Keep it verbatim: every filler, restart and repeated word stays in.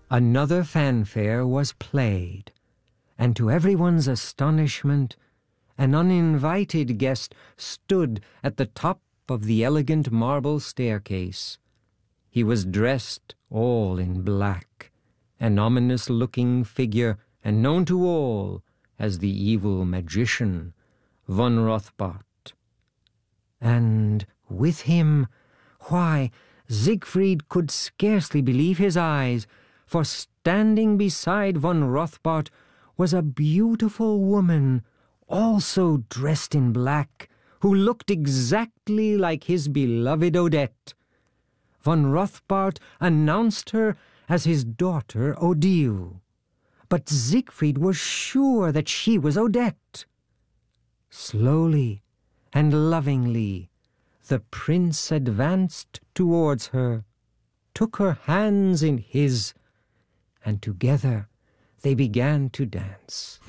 Another fanfare was played, and to everyone's astonishment, an uninvited guest stood at the top of the elegant marble staircase. He was dressed all in black, an ominous-looking figure, and known to all as the evil magician, von Rothbart. And with him, why, Siegfried could scarcely believe his eyes, for standing beside von Rothbart was a beautiful woman, also dressed in black, who looked exactly like his beloved Odette. Von Rothbart announced her as his daughter Odile, but Siegfried was sure that she was Odette. Slowly and lovingly, the prince advanced towards her, took her hands in his, and together they began to dance.